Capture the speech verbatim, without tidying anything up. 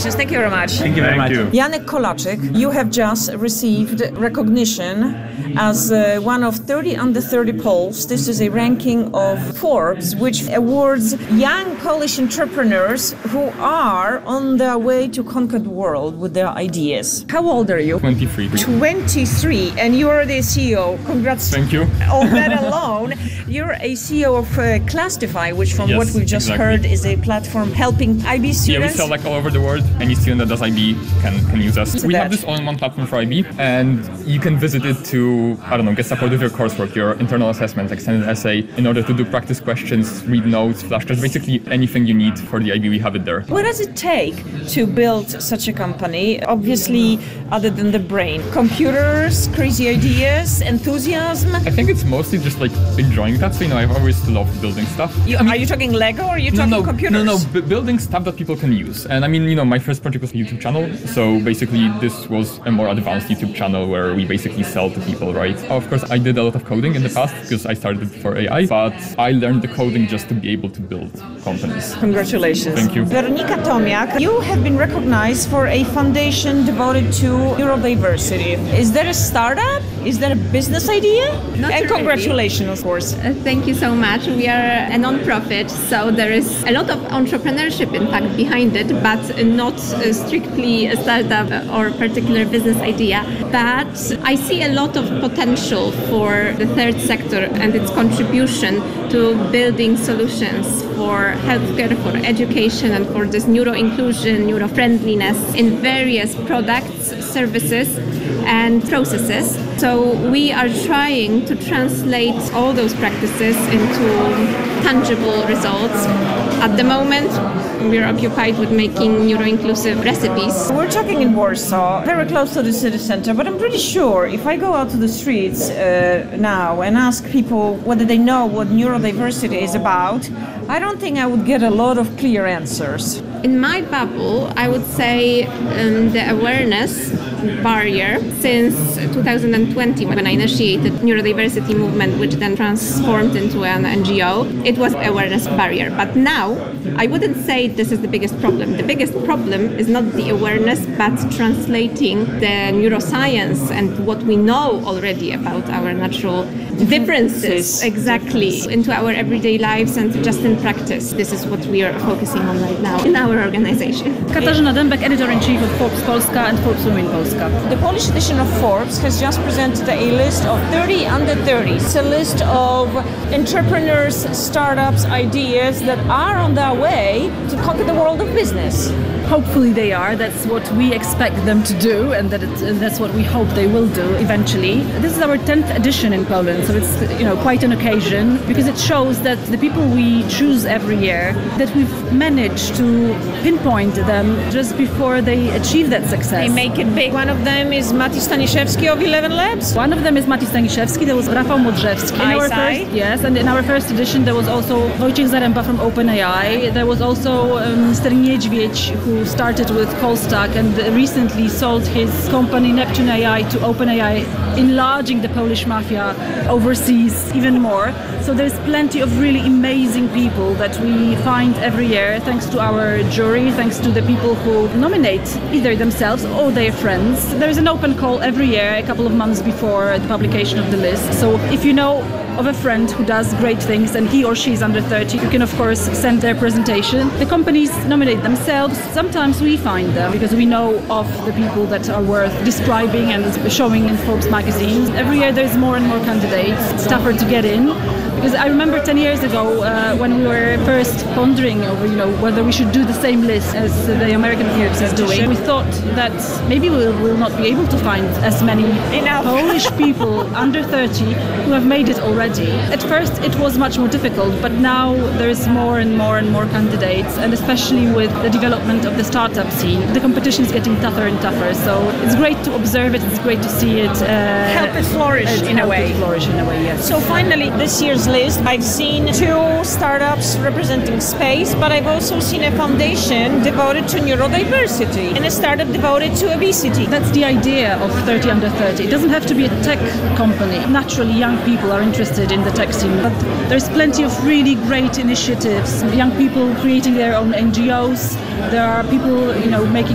Congratulations. Thank you very much. Thank you very Thank much. you. Janek Kolaczyk, you have just received recognition as uh, one of thirty under thirty Poles. This is a ranking of Forbes, which awards young Polish entrepreneurs who are on their way to conquer the world with their ideas. How old are you? twenty-three. twenty-three, and you are the C E O. Congrats. Thank you. On that alone, you're a C E O of uh, Clastify, which from Yes, what we've just exactly. heard is a platform helping I B students. Yeah, we sell like all over the world. Any student that does I B can, can use us. So we that- have this all-in-one platform for I B, and you can visit it to, I don't know, get support with your coursework, your internal assessment, extended essay, in order to do practice questions, read notes, flashcards, basically anything you need for the I B, we have it there. What does it take to build such a company? Obviously, other than the brain, computers, crazy ideas, enthusiasm. I think it's mostly just like enjoying that. So, you know, I've always loved building stuff. You, I mean, are you talking Lego or are you no, talking no, computers? no, no, b- building stuff that people can use. And I mean, you know, my first project was a YouTube channel. So basically, this was a more advanced YouTube channel where we basically sell to people, right? Of course, I did a lot of coding in the past because I started before A I, but I learned the coding just to be able to build companies. Congratulations. Thank you. Weronika Tomiak, you have been recognized for a foundation devoted to neurodiversity. Is that a startup? Is that a business idea? Not and really. congratulations, of course. Uh, Thank you so much. We are a non-profit, so there is a lot of entrepreneurship, in fact, behind it, but not uh, strictly a startup or particular business idea. But I see a lot of potential for the third sector and its contribution to building solutions for healthcare, for education, and for this neuro-inclusion, neuro-friendliness in various products, services, and processes. So we are trying to translate all those practices into tangible results. At the moment, we are occupied with making neuro-inclusive recipes. We're talking in Warsaw, very close to the city center, but I'm pretty sure if I go out to the streets uh, now and ask people whether they know what neurodiversity is about, I don't think I would get a lot of clear answers. In my bubble, I would say um, the awareness barrier since two thousand twenty, when I initiated neurodiversity movement, which then transformed into an N G O, it was awareness barrier. But now, I wouldn't say this is the biggest problem. The biggest problem is not the awareness, but translating the neuroscience and what we know already about our natural differences exactly into our everyday lives and just in practice. This is what we are focusing on right now in our organization. Katarzyna Dębek, editor-in-chief of Forbes Polska and Forbes Women Polska. The Polish edition of Forbes has just presented a list of thirty under thirty. It's a list of entrepreneurs, startups, ideas that are on their way to conquer the world of business. Hopefully they are. That's what we expect them to do, and that it, and that's what we hope they will do eventually. This is our tenth edition in Poland, so it's you know quite an occasion because it shows that the people we choose every year, that we've managed to pinpoint them just before they achieve that success. They make it big. One of them is Mati Staniszewski of Eleven Labs. One of them is Mati Staniszewski. There was Rafał Modrzewski. In our first, yes, and in our first edition there was also Wojciech Zaremba from OpenAI. There was also um, Mister Niedźwiedź, who started with Polstack and recently sold his company Neptune A I to OpenAI, enlarging the Polish mafia overseas even more. So there's plenty of really amazing people that we find every year, thanks to our jury, thanks to the people who nominate either themselves or their friends. There's an open call every year, a couple of months before the publication of the list. So if you know of a friend who does great things and he or she is under thirty, you can of course send their presentation. The companies nominate themselves. Sometimes we find them because we know of the people that are worth describing and showing in Forbes magazine. Every year there's more and more candidates. It's tougher to get in. Because I remember ten years ago uh, when we were first pondering over, you know, whether we should do the same list as the American Forbes is doing. We thought that maybe we will we'll not be able to find as many Enough. Polish people under thirty who have made it already. At first it was much more difficult, but now there's more and more and more candidates, and especially with the development of the startup scene, the competition is getting tougher and tougher. So it's great to observe it, it's great to see it uh, Help it flourish uh, in a help way. It flourish in a way, yes. So finally, this year's list, I've seen two startups representing space, but I've also seen a foundation devoted to neurodiversity and a startup devoted to obesity. That's the idea of thirty under thirty. It doesn't have to be a tech company. Naturally, young people are interested in the tech scene, but there's plenty of really great initiatives. Young people creating their own N G Os. There are people, you know, making